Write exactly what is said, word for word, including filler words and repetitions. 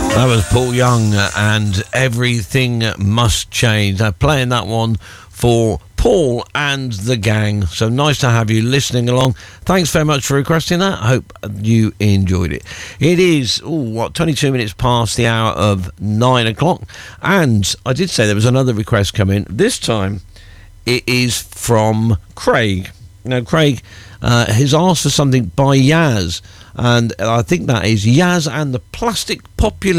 That was Paul Young and Everything Must Change. Now, playing that one for Paul and the gang. So nice to have you listening along. Thanks very much for requesting that. I hope you enjoyed it. It is, oh, what, twenty-two minutes past the hour of nine o'clock. And I did say there was another request come in. This time it is from Craig. Now, Craig uh, has asked for something by Yaz. And I think that is Yaz and the Plastic Population.